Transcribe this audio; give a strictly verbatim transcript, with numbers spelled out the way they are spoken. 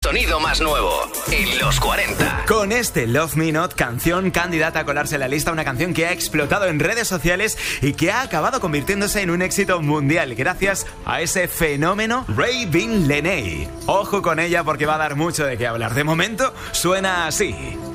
sonido más nuevo en los cuarenta. Con este Love Me Not, canción candidata a colarse en la lista, una canción que ha explotado en redes sociales y que ha acabado convirtiéndose en un éxito mundial gracias a ese fenómeno Raving Lenay. Ojo con ella porque va a dar mucho de qué hablar. De momento suena así.